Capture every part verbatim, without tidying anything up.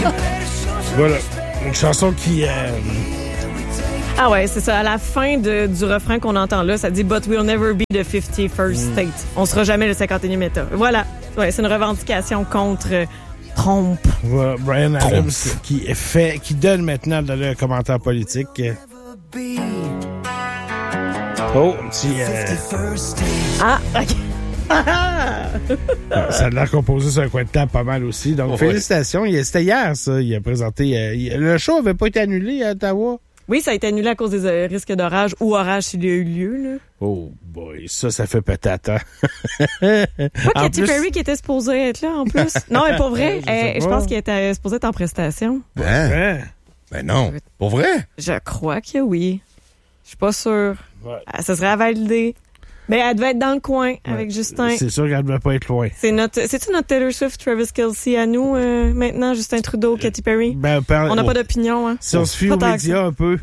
Voilà. Une chanson qui... Euh... Ah ouais, c'est ça. À la fin de, du refrain qu'on entend là, ça dit « But we'll never be the fifty-first state. » On sera jamais le cinquante et unième État. Voilà. Ouais, c'est une revendication contre euh, Trump. Voilà, Bryan Adams qui fait, qui donne maintenant dans le commentaire politique. Oh, un petit... Euh... Ah, OK. Ça a l'air composé sur un coin de table pas mal aussi. Donc, oh, félicitations. Ouais. C'était hier, ça. Il a présenté... Euh, il, le show avait pas été annulé à Ottawa. Oui, ça a été annulé à cause des euh, risques d'orage ou orage s'il y a eu lieu. Là. Oh boy, ça, ça fait peut-être. Hein? Pas Katy plus... Perry qui était supposée être là, en plus. Non, mais pour vrai, je, euh, je pense qu'elle était supposée être en prestation. Hein? Ouais. Ben non, pour vrai? Je crois que oui. Je suis pas sûre. Ouais. Ça serait à valider. Mais elle devait être dans le coin ouais. avec Justin. C'est sûr qu'elle devait pas être loin. C'est notre, c'est-tu notre Taylor Swift, Travis Kelce à nous, euh, maintenant, Justin Trudeau, Katy Perry? Ben, par... On n'a oh. pas d'opinion, hein. Si on se fie aux médias un peu.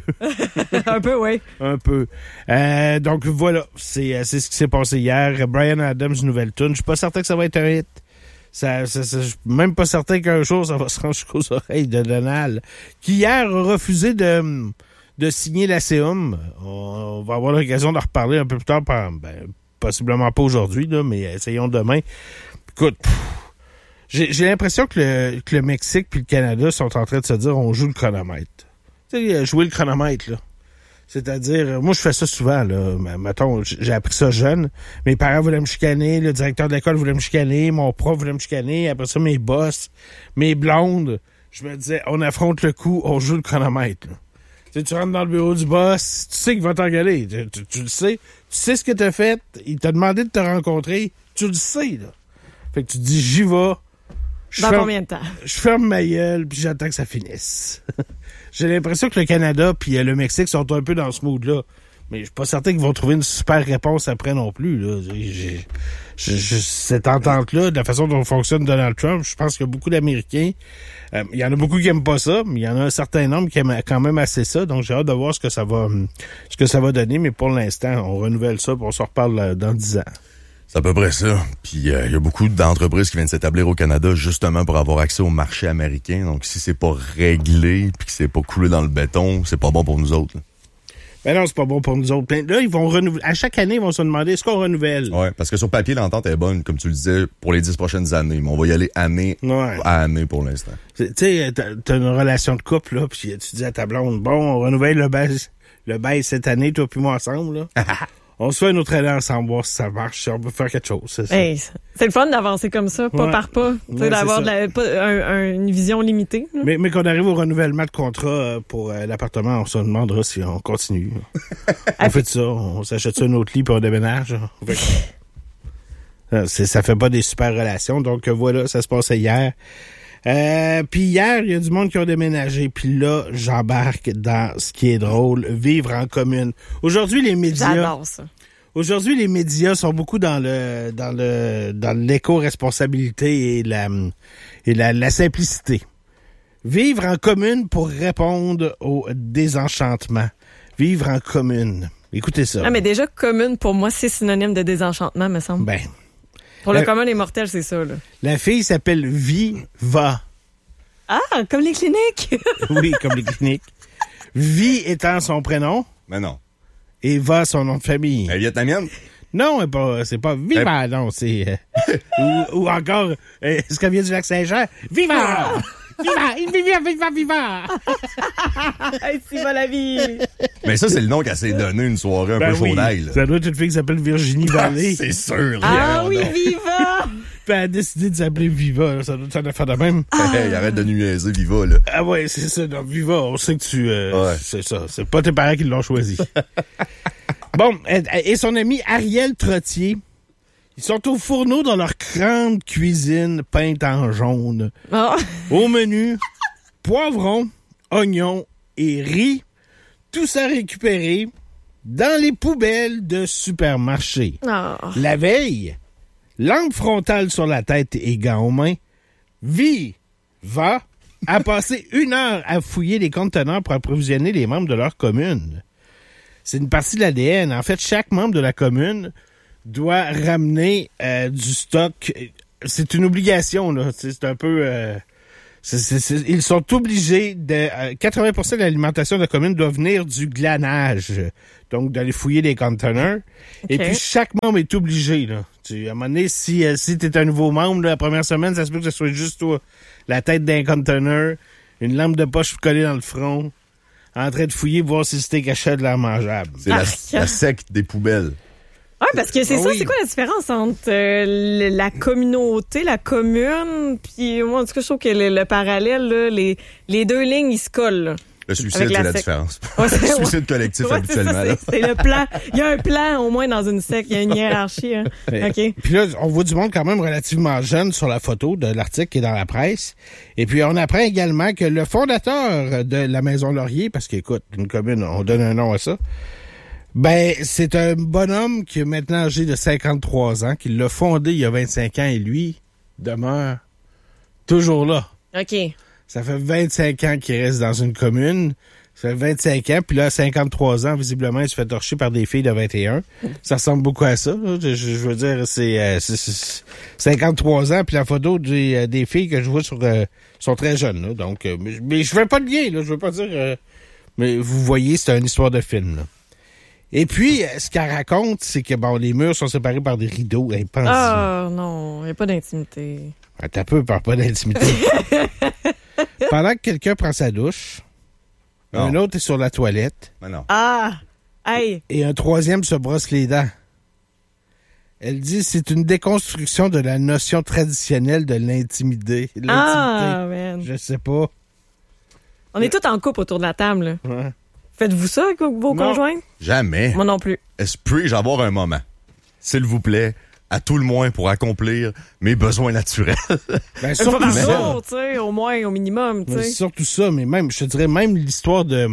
un peu, oui. Un peu. Euh, donc, voilà. C'est, c'est ce qui s'est passé hier. Bryan Adams, nouvelle tune. Je suis pas certain que ça va être un hit. Ça, ça, ça, je suis même pas certain qu'un jour, ça va se rendre jusqu'aux oreilles de Donald, qui hier a refusé de... de signer la C E M. On va avoir l'occasion de reparler un peu plus tard, par, ben, possiblement pas aujourd'hui, là, mais essayons demain. Écoute, pff, j'ai, j'ai l'impression que le, que le Mexique puis le Canada sont en train de se dire on joue le chronomètre. Tu sais, jouer le chronomètre, là. C'est-à-dire, moi, je fais ça souvent, là. Mettons, j'ai appris ça jeune. Mes parents voulaient me chicaner, le directeur de l'école voulait me chicaner, mon prof voulait me chicaner, après ça, mes boss, mes blondes. Je me disais, on affronte le coup, on joue le chronomètre, là. Tu sais, tu rentres dans le bureau du boss, tu sais qu'il va t'engueuler. Tu, tu, tu le sais. Tu sais ce que t'as fait. Il t'a demandé de te rencontrer. Tu le sais, là. Fait que tu te dis, j'y vais. Dans ferme, combien de temps? Je ferme ma gueule, puis j'attends que ça finisse. J'ai l'impression que le Canada puis le Mexique sont un peu dans ce mood-là. Mais je suis pas certain qu'ils vont trouver une super réponse après non plus, là. J'ai, j'ai, j'ai, cette entente-là, de la façon dont fonctionne Donald Trump, je pense qu'il y a beaucoup d'Américains. Euh, il y en a beaucoup qui aiment pas ça, mais il y en a un certain nombre qui aiment quand même assez ça. Donc, j'ai hâte de voir ce que ça va, ce que ça va donner. Mais pour l'instant, on renouvelle ça, puis on s'en reparle dans dix ans. C'est à peu près ça. Puis, il euh, y a beaucoup d'entreprises qui viennent s'établir au Canada justement pour avoir accès au marché américain. Donc, si c'est pas réglé, puis que c'est pas coulé dans le béton, c'est pas bon pour nous autres, là. Ben non, c'est pas bon pour nous autres. Là, ils vont renouveler. À chaque année, ils vont se demander est-ce qu'on renouvelle. Ouais, parce que sur papier, l'entente est bonne, comme tu le disais, pour les dix prochaines années. Mais on va y aller année ouais. à année pour l'instant. Tu sais, t'as, t'as une relation de couple, là, puis tu dis à ta blonde, bon, on renouvelle le bail, le bail cette année, toi puis moi ensemble, là. On se fait une autre année ensemble, voir si ça marche, si on peut faire quelque chose. C'est, ça. Hey, c'est le fun d'avancer comme ça, pas ouais. par pas. Ouais, d'avoir de la, pas, un, un, une vision limitée. Mais, mais qu'on arrive au renouvellement de contrat pour euh, l'appartement, on se demandera si on continue. on fait ça, on s'achète ça un autre lit puis on déménage. Fait, c'est, ça fait pas des super relations. Donc voilà, ça se passait hier. Euh, puis hier, il y a du monde qui a déménagé. Puis là, j'embarque dans ce qui est drôle, vivre en commune. Aujourd'hui, les médias... J'adore ça. Aujourd'hui, les médias sont beaucoup dans le dans le dans l'éco-responsabilité et la et la, la simplicité. Vivre en commune pour répondre au désenchantement. Vivre en commune. Écoutez ça. Ah, mais déjà, commune, pour moi, c'est synonyme de désenchantement, me semble. Ben... Pour le euh, commun des mortels, c'est ça, là. La fille s'appelle Viva. Ah, comme les cliniques. Oui, comme les cliniques. Vi étant son prénom. Mais non. Et Va son nom de famille. Elle est vietnamienne? Non, c'est pas, c'est pas Viva, Elle... non, c'est... Euh, ou, ou encore, euh, est-ce qu'elle vient du lac Saint-Jean? Viva! Viva! Viva! Viva! Viva! Hey, c'est pas la vie! Mais ça, c'est le nom qu'elle s'est donné une soirée un ben peu oui. chaud d'ail. Ça doit être une fille qui s'appelle Virginie Vallée. C'est sûr. Ah oui, Viva! Puis elle a décidé de s'appeler Viva. Là. Ça doit être une affaire de même. Ah. Hey, arrête de nuiser, Viva, là. Ah ouais, c'est ça. Donc, Viva, on sait que tu... Euh, ouais. C'est ça. C'est pas tes parents qui l'ont choisi. Bon, et son ami Ariel Trottier... Ils sont au fourneau dans leur grande cuisine peinte en jaune. Oh. Au menu, poivrons, oignons et riz. Tout ça récupéré dans les poubelles de supermarché. Oh. La veille, lampe frontale sur la tête et gants aux mains, Vi va a passé une heure à fouiller les conteneurs pour approvisionner les membres de leur commune. C'est une partie de l'A D N. En fait, chaque membre de la commune doit ramener euh, du stock. C'est une obligation, là. C'est un peu... Euh, C'est, c'est, c'est, ils sont obligés de... Euh, quatre-vingts pour cent de l'alimentation de la commune doit venir du glanage. Donc, d'aller fouiller les conteneurs. Okay. Et puis, chaque membre est obligé, là. Tu, à un moment donné, si, euh, si t'es un nouveau membre, là, la première semaine, ça se peut que ce soit juste toi. La tête d'un conteneur, une lampe de poche collée dans le front, en train de fouiller, voir si c'était caché de l'air mangeable. C'est la, la secte des poubelles. Oui, parce que c'est ah, ça, oui. c'est quoi la différence entre euh, la communauté, la commune, puis moi, en tout cas, je trouve que le, le parallèle, là, les, les deux lignes, ils se collent. Là, le suicide, c'est la sec... différence. Ouais, c'est, le suicide collectif, ouais, habituellement. C'est, ça, c'est, c'est le plan. Il y a un plan, au moins, dans une secte. Il y a une hiérarchie. Hein. OK. Puis là, on voit du monde quand même relativement jeune sur la photo de l'article qui est dans la presse. Et puis, on apprend également que le fondateur de la Maison Laurier, parce qu'écoute, une commune, on donne un nom à ça, ben, c'est un bonhomme qui est maintenant âgé de cinquante-trois ans, qui l'a fondé il y a vingt-cinq ans, et lui demeure toujours là. OK. Ça fait vingt-cinq ans qu'il reste dans une commune. Ça fait vingt-cinq ans, puis là, à cinquante-trois ans, visiblement, il se fait torcher par des filles de vingt et un. Ça ressemble beaucoup à ça. Là. Je, je veux dire, c'est, euh, c'est, c'est cinquante-trois ans, puis la photo des, des filles que je vois sur euh, sont très jeunes. Là. Donc, euh, mais, mais je fais pas de lien, là. Je veux pas dire... Euh, mais vous voyez, c'est une histoire de film, là. Et puis, ce qu'elle raconte, c'est que bon, les murs sont séparés par des rideaux. Ah oh, non, il n'y a pas d'intimité. Ah, t'as peu, par pas d'intimité. Pendant que quelqu'un prend sa douche, non. Un autre est sur la toilette. Mais non. Ah! Hey! Et un troisième se brosse les dents. Elle dit c'est une déconstruction de la notion traditionnelle de l'intimité. L'intimité. Ah, man. Je sais pas. On est tous en couple autour de la table, là. Ouais. Faites-vous ça avec vos non. conjoints? Jamais. Moi non plus. Est-ce que puis-je avoir un moment, s'il vous plaît, à tout le moins pour accomplir mes besoins naturels? Ben, surtout par ça. jour, tu sais, au moins, au minimum, tu sais. Surtout ça, mais même, je te dirais, même l'histoire de...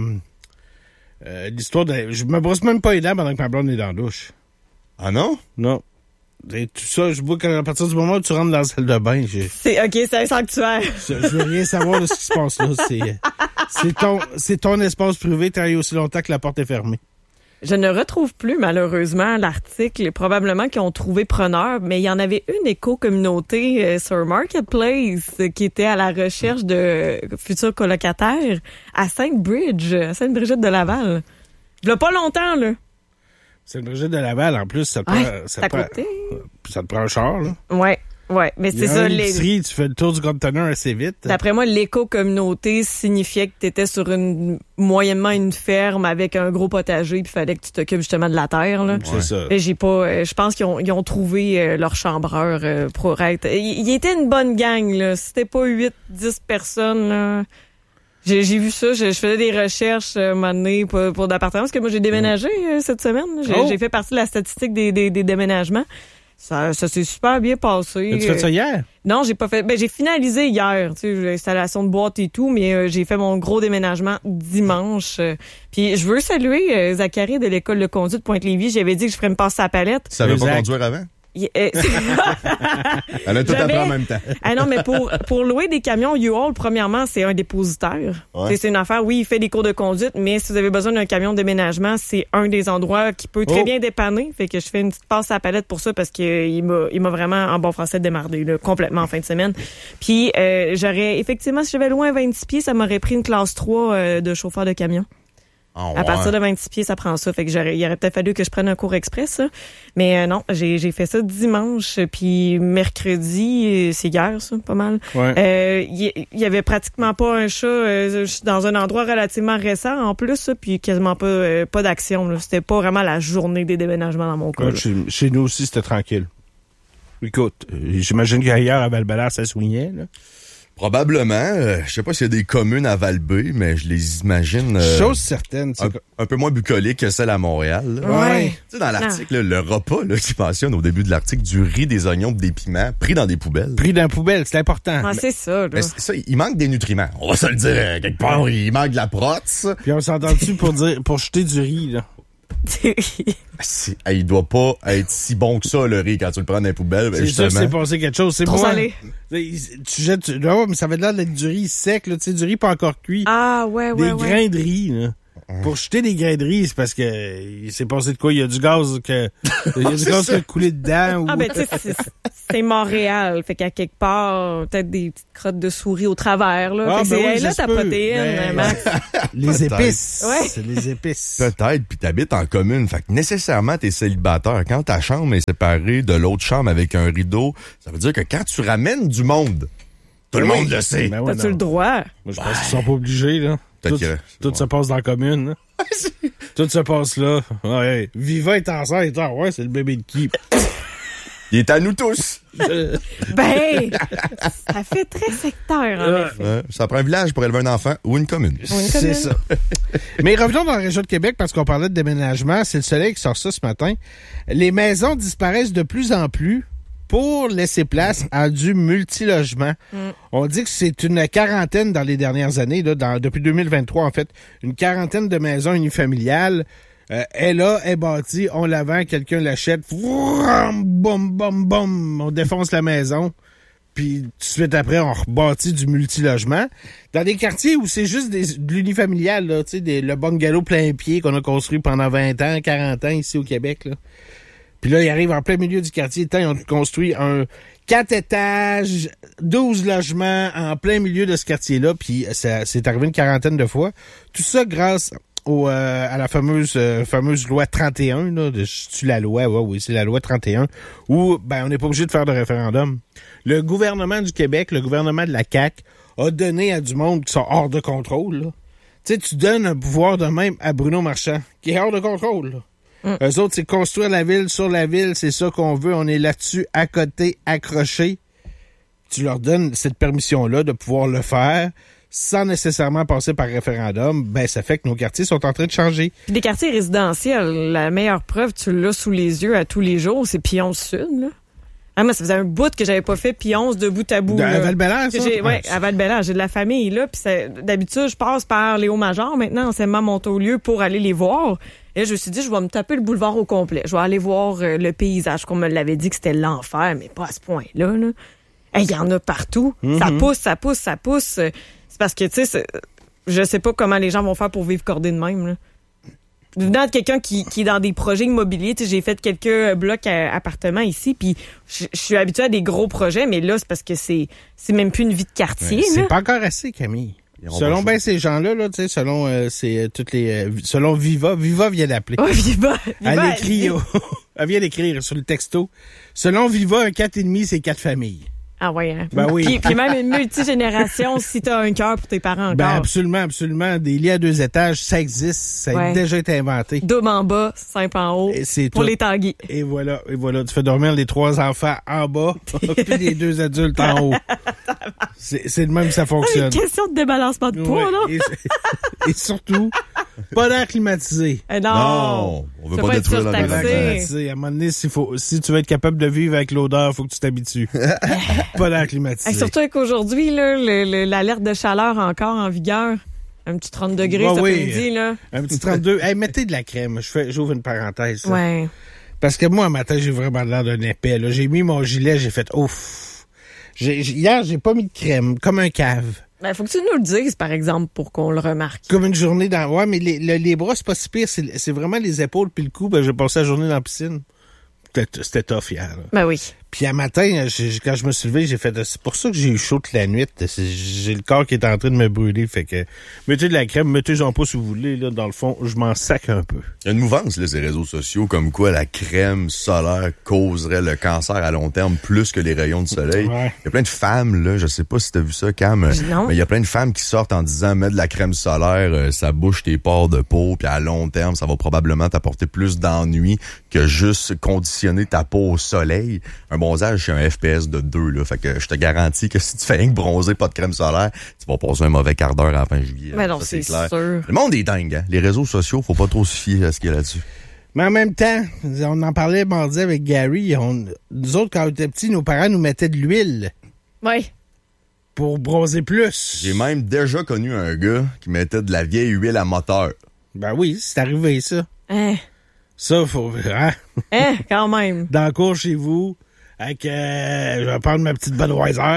Euh, l'histoire de... Je me brosse même pas les dents pendant que ma blonde est dans la douche. Ah non? Non. Et tout ça, je vois qu'à partir du moment où tu rentres dans la salle de bain, j'ai... C'est, OK, c'est un sanctuaire. Je, je veux rien savoir de ce qui se passe là. C'est, c'est, ton, c'est ton espace privé, t'as eu aussi longtemps que la porte est fermée. Je ne retrouve plus, malheureusement, l'article. Probablement qu'ils ont trouvé preneur, mais il y en avait une éco-communauté euh, sur Marketplace euh, qui était à la recherche de futurs colocataires à Sainte-Bridge, à Sainte-Brigitte de Laval. Il y a pas longtemps, là. Sainte-Brigitte de Laval, en plus, ça te ouais, prend... Ça à te prend, côté. Ça te prend un char, là. Ouais. Ouais, mais c'est ça. Les... tu fais le tour du conteneur assez vite. D'après moi, l'éco-communauté signifiait que tu étais sur une moyennement une ferme avec un gros potager, puis fallait que tu t'occupes justement de la terre. Là. Ouais. C'est ça. Et j'ai pas. Je pense qu'ils ont, ils ont trouvé euh, leur chambreur euh, pour être. Il, il était une bonne gang là. C'était pas huit, dix personnes. Là. J'ai, j'ai vu ça. Je, je faisais des recherches euh, un moment donné pour, pour d'appartements parce que moi j'ai déménagé euh, cette semaine. J'ai, oh. j'ai fait partie de la statistique des, des, des déménagements. Ça, ça s'est super bien passé. As-tu fait ça hier? Non, j'ai pas fait. Ben, j'ai finalisé hier, tu sais, l'installation de boîte et tout, mais euh, j'ai fait mon gros déménagement dimanche. Euh, Puis je veux saluer euh, Zachary de l'école de conduite Pointe-Lévis. J'avais dit que je ferais me passer à la palette. Tu savais pas conduire avant? Yeah, euh, Elle a tout appris en même temps. Ah non, mais pour pour louer des camions U-Haul, premièrement, c'est un dépositaire. Ouais. C'est une affaire, oui, il fait des cours de conduite, mais si vous avez besoin d'un camion de déménagement, c'est un des endroits qui peut très oh. bien dépanner. Fait que je fais une petite passe à la palette pour ça parce que il m'a il m'a vraiment, en bon français, démardé là, complètement en fin de semaine. Puis euh, j'aurais, effectivement, si j'avais loué un vingt-six pieds, ça m'aurait pris une classe trois euh, de chauffeur de camion. Oh, à partir de vingt-six pieds, ça prend ça. Fait que j'aurais, il aurait peut-être fallu que je prenne un cours express, ça. Mais euh, non, j'ai, j'ai fait ça dimanche, puis mercredi, c'est hier, ça, pas mal. Il ouais. euh, y, y avait pratiquement pas un chat euh, dans un endroit relativement récent, en plus, ça, puis quasiment pas, euh, pas d'action. Là. C'était pas vraiment la journée des déménagements dans mon cas. Ouais, chez, chez nous aussi, c'était tranquille. Écoute, euh, j'imagine qu'ailleurs, à Val-Bélair, ça soignait, là. Probablement. Euh, je sais pas s'il y a des communes à Val-B, mais je les imagine... Euh, Chose certaine. Un, un peu moins bucolique que celle à Montréal. Là. Ouais. Tu sais, dans l'article, là, le repas là, qui mentionne au début de l'article, du riz, des oignons, des piments, pris dans des poubelles. Pris dans des poubelles, c'est important. Ah, c'est ça, là. Mais c'est ça, il manque des nutriments. On va se le dire, quelque part, il manque de la prote. Puis on s'entend-tu pour dire pour jeter du riz, là? C'est, il doit pas être si bon que ça, le riz, quand tu le prends dans les poubelles. C'est justement. ça, c'est passé quelque chose. C'est trop moi. salé. Tu jettes, tu, non, mais ça avait l'air d'être du riz sec, là, tu sais, du riz pas encore cuit. Ah, ouais, ouais, Des ouais. grains de riz, là. pour jeter des grains de riz, c'est parce que il s'est passé de quoi? Il y a du gaz que il y a du gaz qui a coulé dedans. Ou... Ah ben tu sais, c'est, c'est Montréal. Fait qu'à quelque part, peut-être des petites crottes de souris au travers. Là, ah, fait que ben c'est oui, hey, là ta protéine, ben, Max. Les épices. Ouais. C'est les épices. Peut-être, puis t'habites en commune. Fait que nécessairement, t'es célibataire. Quand ta chambre est séparée de l'autre chambre avec un rideau, ça veut dire que quand tu ramènes du monde, tout le monde le sait. Ben ouais, T'as-tu le droit? Moi, je pense qu'ils sont pas obligés, là. Tout, que, tout ouais. se passe dans la commune, là. Tout se passe là. Ouais. Viva est enceinte. Ah ouais, c'est le bébé de qui? Il est à nous tous. Ben, ça fait très sectaire, en effet. Ouais, ça prend un village pour élever un enfant ou une commune. C'est ça. Mais revenons dans la région de Québec parce qu'on parlait de déménagement. C'est le Soleil qui sort ça ce matin. Les maisons disparaissent de plus en plus pour laisser place à du multilogement. Mm. On dit que c'est une quarantaine dans les dernières années, là, dans, depuis deux mille vingt-trois en fait, une quarantaine de maisons unifamiliales. Euh, elle est là, elle est bâtie, on la vend, quelqu'un l'achète, vroom, boum, boum, boum, on défonce la maison, puis tout de suite après, on rebâtit du multilogement. Dans des quartiers où c'est juste des, de l'unifamilial, là, tu sais, des, le bungalow plein pied qu'on a construit pendant vingt ans, quarante ans ici au Québec, là. Puis là, ils arrivent en plein milieu du quartier. Ils ont construit un quatre étages, douze logements en plein milieu de ce quartier-là. Puis ça, c'est arrivé une quarantaine de fois. Tout ça grâce au, euh, à la fameuse euh, fameuse loi trente et un. Là, c'est-tu la loi? Ouais, oui, c'est la loi trente et un. Où ben, on n'est pas obligé de faire de référendum. Le gouvernement du Québec, le gouvernement de la C A Q, a donné à du monde qui sont hors de contrôle. Là. Tu sais, tu donnes un pouvoir de même à Bruno Marchand, qui est hors de contrôle, là. Mm. Eux autres, c'est construire la ville sur la ville, c'est ça qu'on veut. On est là-dessus, à côté, accroché. Tu leur donnes cette permission-là de pouvoir le faire sans nécessairement passer par référendum. Ben, ça fait que nos quartiers sont en train de changer. Puis des quartiers résidentiels, la meilleure preuve, tu l'as sous les yeux à tous les jours, c'est Pionce-Sud, là. Ah, moi, ça faisait un bout que j'avais pas fait Pionce de bout à bout. De, à Val-Bélair, ça? Oui, à Val-Bélair. J'ai de la famille là. Puis d'habitude, je passe par les Hauts-Majors maintenant, anciennement Montaulieu, pour aller les voir. Et là, je me suis dit, je vais me taper le boulevard au complet. Je vais aller voir euh, le paysage, qu'on me l'avait dit que c'était l'enfer, mais pas à ce point-là. Là. Il y en a partout. Mm-hmm. Ça pousse, ça pousse, ça pousse. C'est parce que, tu sais, je sais pas comment les gens vont faire pour vivre cordés de même, là. Venant de quelqu'un qui, qui est dans des projets immobiliers, tu sais, j'ai fait quelques blocs à, appartements ici, puis je, je suis habituée à des gros projets, mais là, c'est parce que c'est, c'est même plus une vie de quartier. Ouais, c'est pas encore assez, Camille. Selon ben ces gens-là, là, tu sais, selon euh, c'est euh, toutes les, euh, selon Viva, Viva vient d'appeler. Oh, Viva, Viva, elle écrit, elle, elle vient d'écrire sur le texto. Selon Viva, un quatre et demi, c'est quatre familles. Ah ouais, hein? Ben oui. Puis, puis même une multigénération si t'as un cœur pour tes parents encore. Ben absolument, absolument. Des lits à deux étages, ça existe, ça ouais. a déjà été inventé. Double en bas, simple en haut, et c'est pour tout. Les tanguis. Et voilà, et voilà, tu fais dormir les trois enfants en bas, puis les deux adultes en haut. C'est, c'est de même que ça fonctionne. Une question de débalancement de poids, ouais. là. Et, et surtout, pas d'air climatisé. Eh non, non, on veut pas, pas détruire la climatisé. À un moment donné, s'il faut, si tu veux être capable de vivre avec l'odeur, il faut que tu t'habitues. Pas d'air climatisé. Et surtout qu'aujourd'hui, là, le, le, l'alerte de chaleur encore en vigueur. Un petit trente degrés bah, cet oui, après-midi, là. Un petit trente-deux. Hey, mettez de la crème. Je fais, j'ouvre une parenthèse. Là. Ouais. Parce que moi, un matin, j'ai vraiment l'air d'un épais. Là. J'ai mis mon gilet, j'ai fait ouf. J'ai, hier, j'ai pas mis de crème, comme un cave. Ben, faut que tu nous le dises, par exemple, pour qu'on le remarque. Comme une journée dans... Ouais, mais les, les, les bras, c'est pas si pire. C'est, c'est vraiment les épaules puis le cou. Ben, j'ai passé la journée dans la piscine. C'était, c'était tough hier. Là. Ben oui. Puis un matin, j'ai, quand je me suis levé, j'ai fait... C'est pour ça que j'ai eu chaud toute la nuit. C'est, j'ai le corps qui est en train de me brûler. Fait que mettez de la crème, mettez-en pas si vous voulez. Là, dans le fond, je m'en sac un peu. Il y a une mouvance, là, ces réseaux sociaux, comme quoi la crème solaire causerait le cancer à long terme plus que les rayons de soleil. Ouais. Il y a plein de femmes, là, je sais pas si t'as vu ça, Cam, non. mais il y a plein de femmes qui sortent en disant, mets de la crème solaire, euh, ça bouche tes pores de peau, puis à long terme, ça va probablement t'apporter plus d'ennuis que juste conditionner ta peau au soleil. Un bronzage, c'est un F P S de deux, là. Fait que je te garantis que si tu fais rien que bronzer, pas de crème solaire, tu vas passer un mauvais quart d'heure à la fin juillet. Mais non, ça, c'est, c'est clair. Sûr. Le monde est dingue, hein. Les réseaux sociaux, faut pas trop se fier à ce qu'il y a là-dessus. Mais en même temps, on en parlait mardi avec Gary, on, nous autres, quand on était petits, nos parents nous mettaient de l'huile. Oui. Pour bronzer plus. J'ai même déjà connu un gars qui mettait de la vieille huile à moteur. Ben oui, c'est arrivé, ça. Hein? Ça, faut... Hein? Hein, quand même. Dans le cours chez vous, avec... Euh, je vais prendre ma petite Budweiser,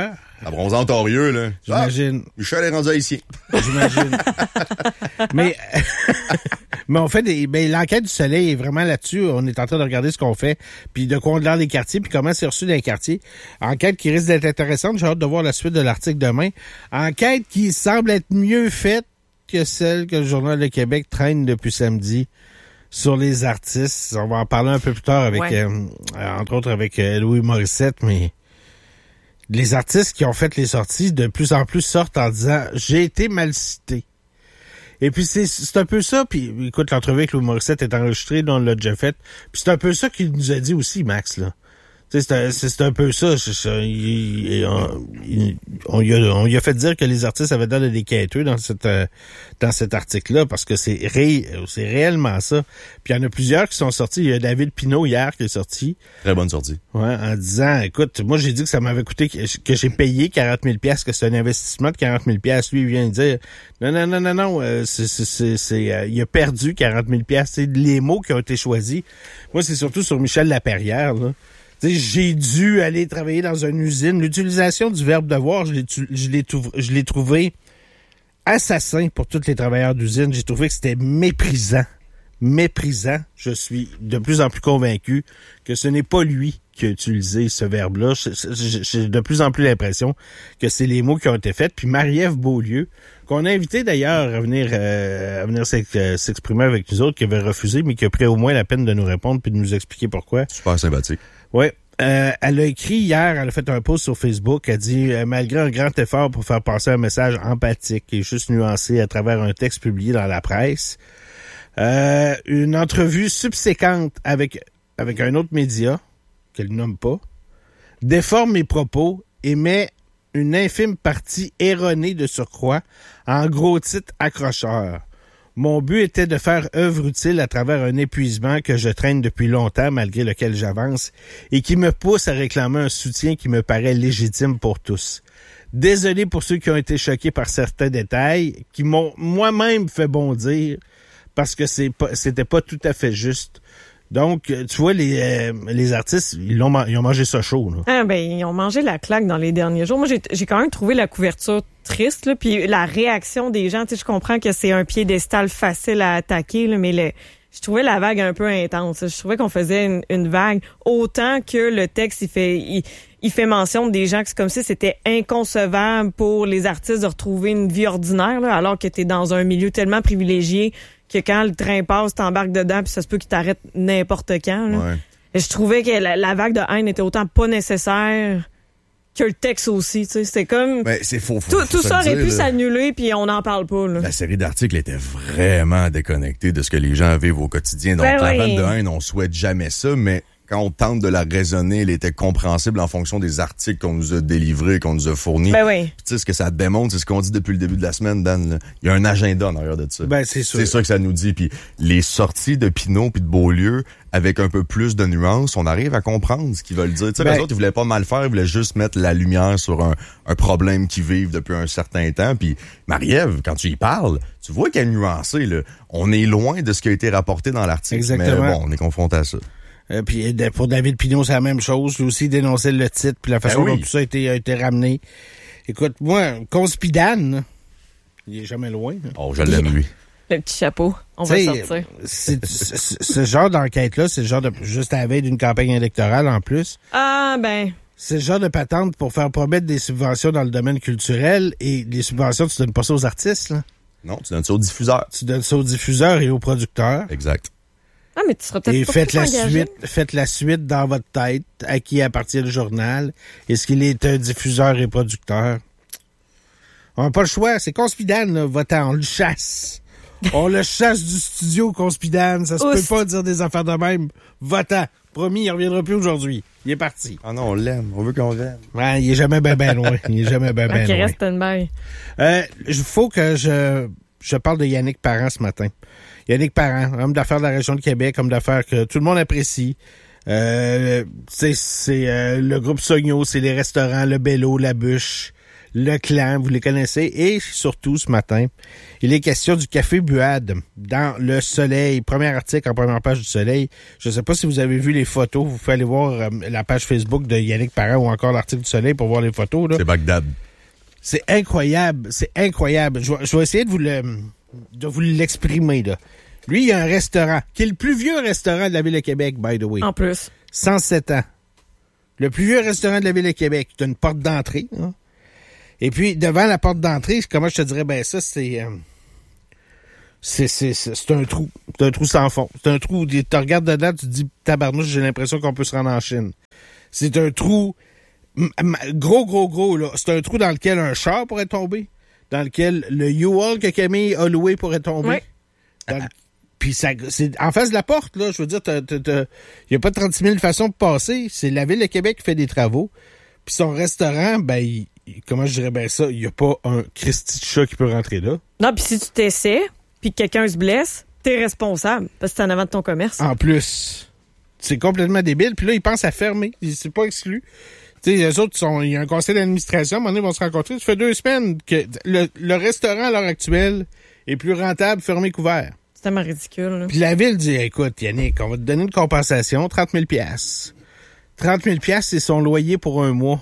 À Bronze-Ontario, là. J'imagine. Ah, Michel est rendu haïtien. J'imagine. mais, mais on fait des, ben, l'enquête du Soleil est vraiment là-dessus. On est en train de regarder ce qu'on fait, puis de quoi on a des quartiers, puis comment c'est reçu dans les quartiers. Enquête qui risque d'être intéressante. J'ai hâte de voir la suite de l'article demain. Enquête qui semble être mieux faite que celle que le Journal de Québec traîne depuis samedi sur les artistes. On va en parler un peu plus tard avec, ouais. euh, entre autres avec euh, Louis Morissette, mais les artistes qui ont fait les sorties de plus en plus sortent en disant « j'ai été mal cité ». Et puis c'est, c'est un peu ça, puis écoute, l'entrevue avec Louis Morissette est enregistrée, on l'a déjà fait, puis c'est un peu ça qu'il nous a dit aussi, Max, là. C'est un, c'est un peu ça. C'est ça. Il, il, on, il, on, lui a, on lui a fait dire que les artistes avaient l'air de des quêteux dans cette euh, dans cet article-là, parce que c'est ré, c'est réellement ça. Puis il y en a plusieurs qui sont sortis. Il y a David Pinault hier qui est sorti. Très bonne sortie. Ouais, en disant, écoute, moi j'ai dit que ça m'avait coûté, que, que j'ai payé quarante mille dollars, que c'est un investissement de quarante mille dollars. Lui, il vient de dire, non, non, non, non, non, euh, c'est, c'est, c'est, c'est euh, il a perdu quarante mille dollars. C'est les mots qui ont été choisis. Moi, c'est surtout sur Michel Laperrière, là. J'ai dû aller travailler dans une usine. L'utilisation du verbe devoir, je l'ai, je l'ai, je l'ai trouvé assassin pour tous les travailleurs d'usine. J'ai trouvé que c'était méprisant. Méprisant. Je suis de plus en plus convaincu que ce n'est pas lui qui a utilisé ce verbe-là. J'ai de plus en plus l'impression que c'est les mots qui ont été faits. Puis Marie-Ève Beaulieu, qu'on a invité d'ailleurs à venir, euh, à venir s'exprimer avec nous autres, qui avait refusé, mais qui a pris au moins la peine de nous répondre puis de nous expliquer pourquoi. Super sympathique. Oui. Euh, elle a écrit hier, elle a fait un post sur Facebook, elle dit euh, « Malgré un grand effort pour faire passer un message empathique et juste nuancé à travers un texte publié dans la presse, euh, une entrevue subséquente avec, avec un autre média, qu'elle nomme pas, déforme mes propos et met une infime partie erronée de surcroît en gros titre accrocheur. Mon but était de faire œuvre utile à travers un épuisement que je traîne depuis longtemps, malgré lequel j'avance, et qui me pousse à réclamer un soutien qui me paraît légitime pour tous. Désolé pour ceux qui ont été choqués par certains détails, qui m'ont moi-même fait bondir, parce que c'est pas, c'était pas tout à fait juste. Donc, tu vois, les euh, les artistes, ils, l'ont, ils ont mangé ça chaud. Là. Ah ben, ils ont mangé la claque dans les derniers jours. Moi, j'ai, j'ai quand même trouvé la couverture triste, là, puis la réaction des gens. Tu sais, je comprends que c'est un piédestal facile à attaquer, là, mais le, je trouvais la vague un peu intense. Je trouvais qu'on faisait une, une vague autant que le texte, il fait il, il fait mention des gens que c'est comme si c'était inconcevable pour les artistes de retrouver une vie ordinaire, là, alors que t'es dans un milieu tellement privilégié que quand le train passe, t'embarques dedans, puis ça se peut qu'il t'arrête n'importe quand. Là. Ouais. Et je trouvais que la, la vague de haine était autant pas nécessaire que le texte aussi. Tu sais, c'était comme ben, c'est faux, faux, tout, faut tout ça aurait dire, pu là. s'annuler, puis on n'en parle pas. Là. La série d'articles était vraiment déconnectée de ce que les gens vivent au quotidien. Donc ben la oui. vague de haine, on souhaite jamais ça, mais quand on tente de la raisonner, elle était compréhensible en fonction des articles qu'on nous a délivrés, qu'on nous a fournis. Ben oui. Tu sais, ce que ça démontre, c'est ce qu'on dit depuis le début de la semaine, Dan. Là. Il y a un agenda en arrière de ça. Ben, c'est sûr. C'est ça que ça nous dit. Puis les sorties de Pinault puis de Beaulieu, avec un peu plus de nuances, on arrive à comprendre ce qu'ils veulent dire. Tu sais, ben, les autres, ils voulaient pas mal faire, ils voulaient juste mettre la lumière sur un, un problème qu'ils vivent depuis un certain temps. Puis Marie-Ève, quand tu y parles, tu vois qu'elle est nuancée, là. On est loin de ce qui a été rapporté dans l'article. Exactement. Mais bon, on est confronté à ça. Euh, puis pour David Pinault, c'est la même chose. Lui aussi dénonçait le titre, puis la façon ben oui. dont tout ça a été, a été ramené. Écoute, moi, Conspidane, il est jamais loin. Hein. Oh, je l'aime, lui. Le petit chapeau, on T'sais, va sortir. C'est, c'est, ce genre d'enquête-là, c'est le genre de... Juste à la veille d'une campagne électorale, en plus. Ah, ben... C'est le genre de patente pour faire promettre des subventions dans le domaine culturel. Et les subventions, tu donnes pas ça aux artistes, là. Non, tu donnes ça aux diffuseurs. Tu donnes ça aux diffuseurs et aux producteurs. Exact. Ah, mais tu seras peut-être et pas faites plus la engagé. suite, faites la suite dans votre tête. À qui appartient le journal? Est-ce qu'il est un diffuseur et producteur? On n'a pas le choix. C'est Conspidane, là, votant. On le chasse. On le chasse du studio, Conspidane. Ça se Oust. peut pas dire des affaires de même. Votant. Promis, il reviendra plus aujourd'hui. Il est parti. Ah non, on l'aime. On veut qu'on l'aime. Ouais, il est jamais ben ben loin. Il est jamais ben ben okay, loin. reste une baille. Euh, il faut que je, je parle de Yannick Parent ce matin. Yannick Parent, homme d'affaires de la région de Québec, homme d'affaires que tout le monde apprécie. Euh, c'est c'est euh, le groupe Sogno, c'est les restaurants, le Bello, la Bûche, Le Clan, vous les connaissez. Et surtout, ce matin, il est question du Café Buade dans Le Soleil. Premier article en première page du Soleil. Je ne sais pas si vous avez vu les photos. Vous pouvez aller voir euh, la page Facebook de Yannick Parent ou encore l'article du Soleil pour voir les photos. Là. C'est Bagdad. C'est incroyable. C'est incroyable. Je vais, je vais essayer de vous le, de vous l'exprimer, là. Lui, il y a un restaurant, qui est le plus vieux restaurant de la Ville de Québec, by the way. En plus. cent sept ans. Le plus vieux restaurant de la Ville de Québec. Tu as une porte d'entrée. Hein? Et puis, devant la porte d'entrée, comment je te dirais, ben ça, c'est... Euh, c'est, c'est, c'est, c'est un trou. C'est un trou sans fond. C'est un trou où tu regardes dedans, tu te dis, tabarnouche, j'ai l'impression qu'on peut se rendre en Chine. C'est un trou... Gros, gros, gros, là. C'est un trou dans lequel un char pourrait tomber, dans lequel le U-Haul que Camille a loué pourrait tomber. Oui. Le... Puis ça, c'est en face de la porte, là. Je veux dire, il n'y a pas trente-six mille façons de passer. C'est la Ville de Québec qui fait des travaux. Puis son restaurant, ben, il, comment je dirais bien ça, il n'y a pas un Christy de chat qui peut rentrer là. Non, puis si tu t'essaies, puis que quelqu'un se blesse, t'es responsable, parce que c'est en avant de ton commerce. En plus, c'est complètement débile. Puis là, ils pensent à fermer. C'est pas exclu. Tu sais, les autres, sont, il y a un conseil d'administration, à un moment donné, ils vont se rencontrer. Ça fait deux semaines que le, le restaurant, à l'heure actuelle, est plus rentable, fermé, couvert. C'est tellement ridicule. Là. Puis la Ville dit, écoute, Yannick, on va te donner une compensation, trente mille dollars. trente mille dollars, c'est son loyer pour un mois.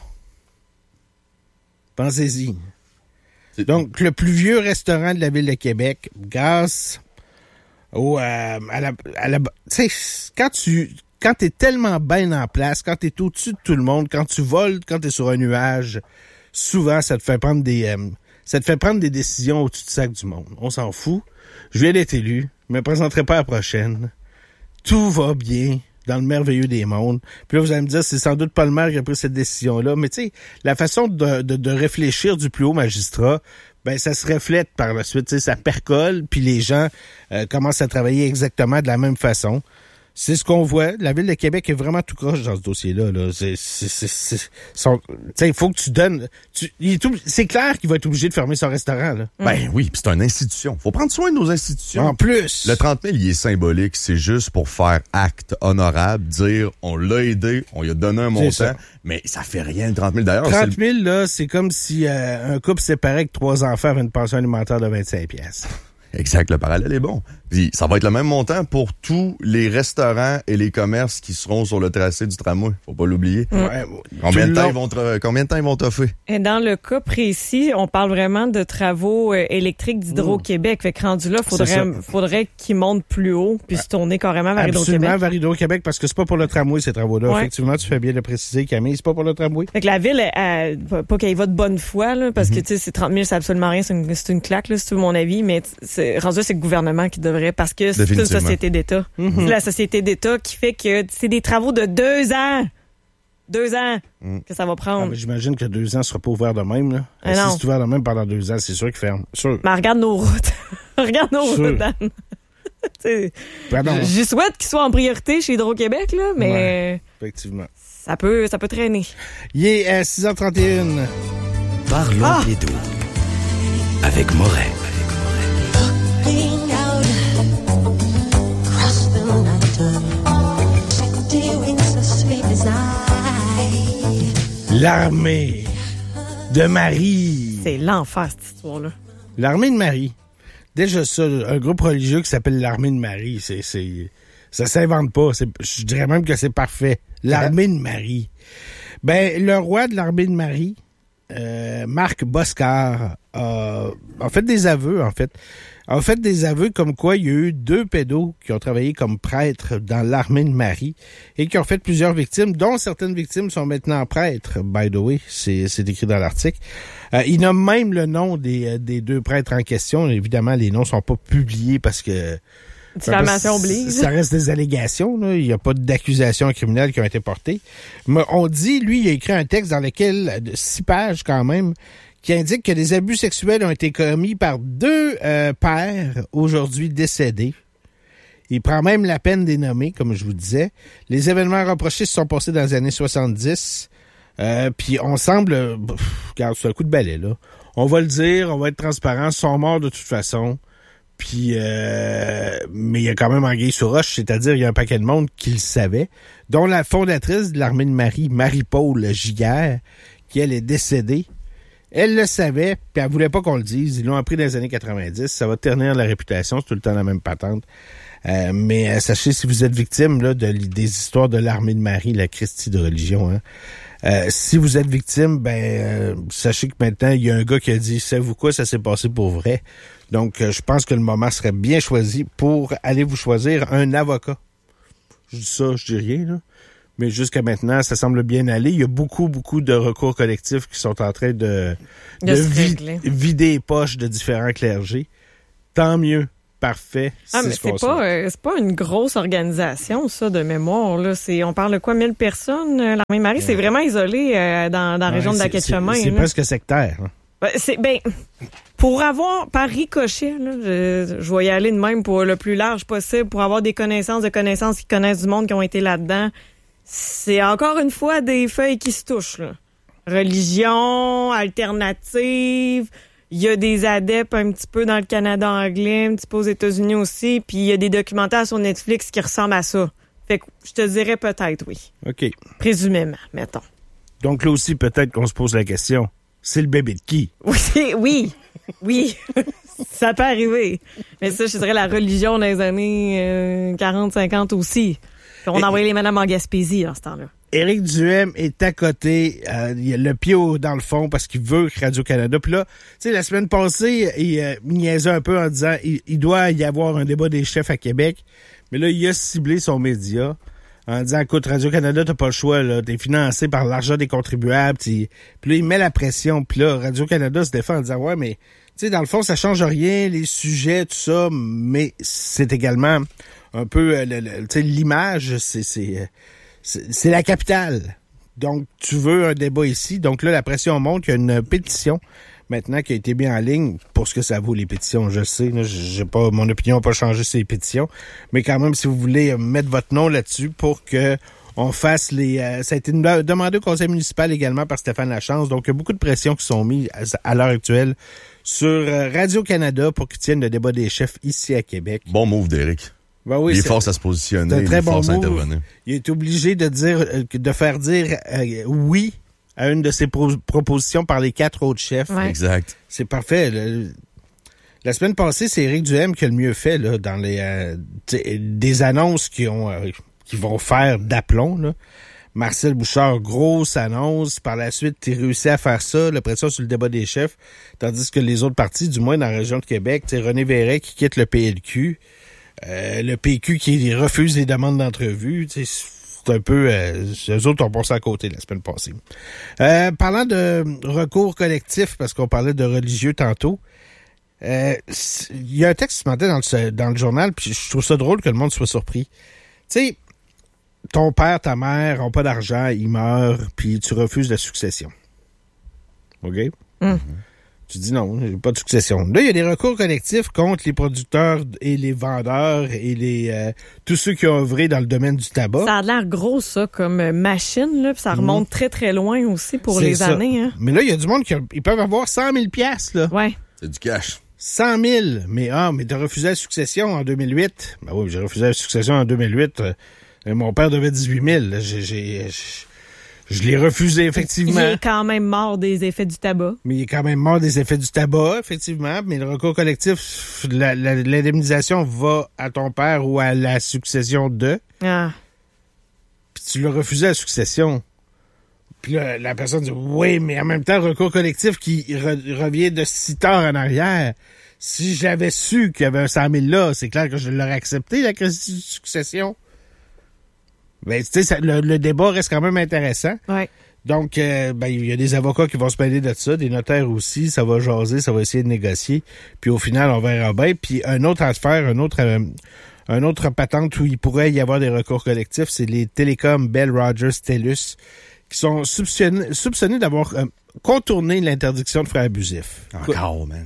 Pensez-y. C'est... Donc, le plus vieux restaurant de la Ville de Québec, grâce au, euh, à la... À la tu sais, quand tu... Quand t'es tellement bien en place, quand t'es au-dessus de tout le monde, quand tu voles, quand t'es sur un nuage, souvent, ça te fait prendre des, euh, ça te fait prendre des décisions au-dessus du sac du monde. On s'en fout. Je viens d'être élu. Je me présenterai pas à la prochaine. Tout va bien dans le merveilleux des mondes. Puis là, vous allez me dire, c'est sans doute pas le maire qui a pris cette décision-là. Mais tu sais, la façon de, de, de réfléchir du plus haut magistrat, ben ça se reflète par la suite. Tu sais, ça percole, puis les gens euh, commencent à travailler exactement de la même façon. C'est ce qu'on voit. La Ville de Québec est vraiment tout croche dans ce dossier-là. Là. C'est, c'est, c'est, c'est, son, il faut que tu donnes... Tu, il est tout, c'est clair qu'il va être obligé de fermer son restaurant. Là. Ben oui, puis c'est une institution. Faut prendre soin de nos institutions. En plus... Le trente mille, il est symbolique. C'est juste pour faire acte honorable, dire on l'a aidé, on lui a donné un montant, mais ça fait rien, le trente mille. D'ailleurs, trente mille, là, c'est comme si euh, un couple séparé avec trois enfants avait une pension alimentaire de vingt-cinq piastres. Exact, le parallèle est bon. Puis, ça va être le même montant pour tous les restaurants et les commerces qui seront sur le tracé du tramway. Faut pas l'oublier. Mm. Ouais, combien, de temps ils vont te, combien de temps ils vont t'offrir? Et dans le cas précis, on parle vraiment de travaux euh, électriques d'Hydro-Québec. Mm. Fait que rendu là, faudrait, faudrait qu'ils montent plus haut puis se tourner carrément vers Hydro-Québec. Absolument, vers Hydro-Québec, parce que c'est pas pour le tramway, ces travaux-là. Ouais. Effectivement, tu fais bien de préciser, Camille, c'est pas pour le tramway. Fait que la Ville, elle, elle, pas qu'elle y va de bonne foi, là, parce mm-hmm. que, tu sais, c'est trente mille, c'est absolument rien, c'est une, c'est une claque, là, si tu veux mon avis, mais c'est, rendu là, c'est le gouvernement qui devrait, parce que c'est une société d'État. Mm-hmm. C'est la société d'État qui fait que c'est des travaux de deux ans. Deux ans mm. que ça va prendre. Ah, mais j'imagine que deux ans ne sera pas ouvert de même. Là. Ah, si c'est ouvert de même pendant deux ans, c'est sûr qu'il ferme. Sûr. Mais regarde nos routes. regarde nos sûr. routes, Dan. J'y souhaite qu'ils soient en priorité chez Hydro-Québec, là, mais ouais, effectivement. Ça peut, ça peut traîner. Il est à six heures trente et un. Parlons ah. Bédo avec Moret. L'armée de Marie. C'est l'enfer, cette histoire-là. L'armée de Marie. Déjà ça, un groupe religieux qui s'appelle l'armée de Marie, c'est, c'est, ça s'invente pas. C'est, je dirais même que c'est parfait. L'armée de Marie. Ben, le roi de l'armée de Marie, euh, Marc Boscard, a, a fait des aveux, en fait. A fait des aveux comme quoi il y a eu deux pédos qui ont travaillé comme prêtres dans l'armée de Marie et qui ont fait plusieurs victimes, dont certaines victimes sont maintenant prêtres, by the way, c'est, c'est écrit dans l'article. Euh, il nomme même le nom des, des deux prêtres en question. Évidemment, les noms sont pas publiés parce que... Diffamation oblige. Ça reste des allégations, là. Il n'y a pas d'accusations criminelles qui ont été portées. Mais on dit, lui, il a écrit un texte dans lequel, de six pages quand même, qui indique que des abus sexuels ont été commis par deux euh, pères aujourd'hui décédés. Il prend même la peine des nommer, comme je vous disais. Les événements reprochés se sont passés dans les années soixante-dix. Euh, puis on semble... Pff, regarde, c'est un coup de balai, là. On va le dire, on va être transparent. Ils sont morts de toute façon. Puis, euh, mais il y a quand même anguille sous roche, c'est-à-dire il y a un paquet de monde qui le savait, dont la fondatrice de l'armée de Marie, Marie-Paul Giguère, qui elle est décédée. Elle le savait, puis elle voulait pas qu'on le dise. Ils l'ont appris dans les années quatre-vingt-dix. Ça va ternir la réputation, c'est tout le temps la même patente. Euh, mais euh, sachez, si vous êtes victime là, de, des histoires de l'armée de Marie, la Christie de religion, hein, euh, si vous êtes victime, ben euh, sachez que maintenant, il y a un gars qui a dit, savez-vous quoi, ça s'est passé pour vrai. Donc, euh, je pense que le moment serait bien choisi pour aller vous choisir un avocat. Je dis ça, je dis rien, là. Mais jusqu'à maintenant, ça semble bien aller. Il y a beaucoup, beaucoup de recours collectifs qui sont en train de, de, de se vi- vider les poches de différents clergés. Tant mieux. Parfait. Ah, mais c'est pas, euh, c'est pas une grosse organisation, ça, de mémoire, là. C'est, on parle de quoi, mille personnes? Euh, L'Armée de Marie, ouais. C'est vraiment isolé euh, dans, dans la ouais, région de la Quai-de-Chemin. C'est, c'est presque sectaire. Hein. Ben, c'est, ben, pour avoir, par ricochet, là, je, je vais y aller de même pour le plus large possible, pour avoir des connaissances de connaissances qui connaissent du monde qui ont été là-dedans. C'est encore une fois des feuilles qui se touchent, là. Religion, alternative. Il y a des adeptes un petit peu dans le Canada anglais, un petit peu aux États-Unis aussi, puis il y a des documentaires sur Netflix qui ressemblent à ça. Fait que je te dirais peut-être oui. OK. Présumément, mettons. Donc là aussi, peut-être qu'on se pose la question, c'est le bébé de qui? Oui, oui, oui. Ça peut arriver. Mais ça, je dirais la religion dans les années euh, quarante cinquante aussi. Puis on Et... envoyait les madames en Gaspésie dans ce temps-là. Éric Duhem est à côté, euh, il a le pied au, dans le fond parce qu'il veut que Radio-Canada. Puis là, tu sais, la semaine passée, il euh, niaisait un peu en disant il, il doit y avoir un débat des chefs à Québec. Mais là, il a ciblé son média en disant écoute, Radio-Canada, t'as pas le choix, là, t'es financé par l'argent des contribuables. T'sais. Puis là, il met la pression. Puis là, Radio-Canada se défend en disant ouais, mais tu sais, dans le fond, ça change rien, les sujets, tout ça, mais c'est également un peu euh, le, le, tu sais, l'image, c'est. c'est euh, C'est, c'est la capitale. Donc, tu veux un débat ici. Donc là, la pression monte. Il y a une pétition maintenant qui a été mise en ligne pour ce que ça vaut, les pétitions. Je sais, là, j'ai pas, mon opinion n'a pas changé sur les pétitions. Mais quand même, si vous voulez mettre votre nom là-dessus pour que on fasse les... Euh, ça a été demandé au conseil municipal également par Stéphane Lachance. Donc, il y a beaucoup de pressions qui sont mises à, à l'heure actuelle sur Radio-Canada pour qu'ils tiennent le débat des chefs ici à Québec. Bon move d'Éric. Ben oui, il est force à se positionner, il est force à intervenir. Il est obligé de dire, de faire dire euh, oui à une de ses pro- propositions par les quatre autres chefs. Ouais. Exact. C'est parfait. Le, la semaine passée, c'est Éric Duhem qui a le mieux fait là, dans les euh, des annonces qui ont euh, qui vont faire d'aplomb. Là. Marcel Bouchard, grosse annonce. Par la suite, tu réussis à faire ça, la pression sur le débat des chefs, tandis que les autres partis, du moins dans la région de Québec, René Verret qui quitte le P L Q. Euh, le P Q qui refuse les demandes d'entrevue, c'est un peu... Euh, eux autres ont passé à côté la semaine passée. Euh, parlant de recours collectif, parce qu'on parlait de religieux tantôt, euh, il y a un texte ce matin dans le, dans le journal, puis je trouve ça drôle que le monde soit surpris. Tu sais, ton père, ta mère n'ont pas d'argent, ils meurent, puis tu refuses la succession. OK? Mm. Tu dis non, j'ai pas de succession. Là, il y a des recours collectifs contre les producteurs et les vendeurs et les euh, tous ceux qui ont œuvré dans le domaine du tabac. Ça a l'air gros, ça, comme machine, là, puis ça remonte mmh. très, très loin aussi pour c'est les ça. années. Hein. Mais là, il y a du monde qui a, ils peuvent avoir cent mille piastres, là. Ouais. C'est du cash. cent mille. Mais ah, mais t'as refusé la succession en deux mille huit. Ben oui, j'ai refusé la succession en deux mille huit. Euh, mon père devait dix-huit mille. J'ai... j'ai, j'ai Je l'ai refusé, effectivement. Il est quand même mort des effets du tabac. Mais il est quand même mort des effets du tabac, effectivement. Mais le recours collectif, la, la, l'indemnisation va à ton père ou à la succession de. Ah. Puis tu l'as refusé à la succession. Puis là, la personne dit, oui, mais en même temps, le recours collectif qui re, revient de si tard en arrière. Si j'avais su qu'il y avait un cent mille là, c'est clair que je l'aurais accepté, la succession. Ben, tu sais, le, le débat reste quand même intéressant. Ouais. Donc, euh, ben, il y a des avocats qui vont se mêler de ça, des notaires aussi, ça va jaser, ça va essayer de négocier. Puis au final, on verra bien. Puis un autre affaire, un autre, euh, un autre patente où il pourrait y avoir des recours collectifs, c'est les télécoms Bell, Rogers, TELUS, qui sont soupçonnés, soupçonnés d'avoir euh, contourné l'interdiction de frais abusifs. Encore, man.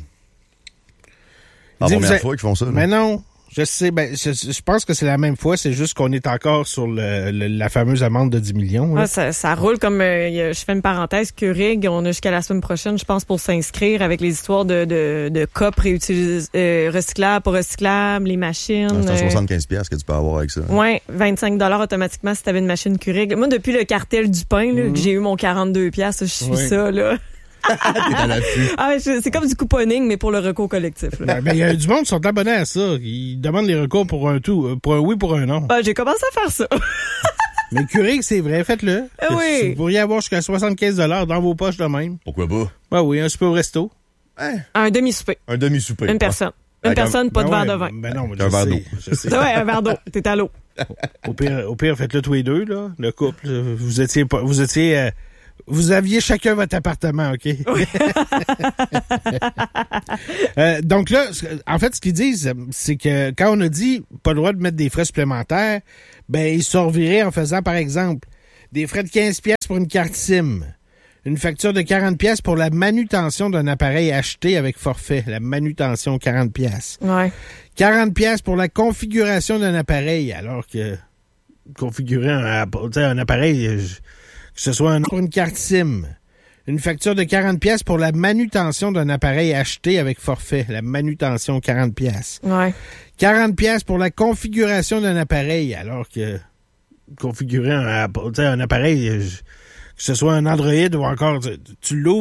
C'est la première fois qu'ils font ça. Là. Mais non. Je sais, ben, je, je pense que c'est la même fois, c'est juste qu'on est encore sur le, le, la fameuse amende de dix millions. Ah, ça, ça roule comme, euh, je fais une parenthèse, Keurig, on a jusqu'à la semaine prochaine, je pense, pour s'inscrire avec les histoires de, de, de C O P réutilis- euh, recyclables, pas recyclables, les machines. Ah, c'est un soixante-quinze dollars que tu peux avoir avec ça. Oui, vingt-cinq dollars automatiquement si tu avais une machine Keurig. Moi, depuis le cartel du pain, là, mm-hmm. que j'ai eu mon quarante-deux dollars, je suis oui. ça, là. T'es à l'affût. Ah, je- c'est comme du couponing, mais pour le recours collectif. là. Ben, ben, il y a du monde qui sont abonnés à ça. Ils demandent les recours pour un tout, euh, pour un oui, pour un non. Ah, j'ai commencé à faire ça. Mais Keurig, c'est vrai, faites-le. Ah oui. Vous pourriez avoir jusqu'à soixante-quinze dollars dans vos poches de même. Pourquoi pas? Ben oui, un super au resto. Hein? Un demi-souper. Un demi-souper. Une personne. Une Avec un- personne, pas de Ben verre ouais, de vin. Ben non, mais Un je verre sais, d'eau. je sais. C'est ouais, un verre d'eau. T'es à l'eau. Au pire, au pire, faites-le tous les deux, là. Le couple. euh, Vous étiez pas, vous étiez, euh, vous aviez chacun votre appartement, OK? Euh, donc là, ce- en fait, ce qu'ils disent, c'est que quand on a dit pas le droit de mettre des frais supplémentaires, ben, ils se reviraient en faisant, par exemple, des frais de quinze piastres pour une carte SIM. Une facture de quarante piastres pour la manutention d'un appareil acheté avec forfait. La manutention, quarante piastres. Ouais. quarante piastres pour la configuration d'un appareil, alors que configurer un, tu sais, un appareil, euh, que ce soit un, pour une carte SIM. Une facture de quarante piastres pour la manutention d'un appareil acheté avec forfait. La manutention, quarante piastres. Ouais. quarante piastres pour la configuration d'un appareil, alors que configurer un, tu sais, un appareil, euh, que ce soit un Android ou encore, tu, tu l'ouvres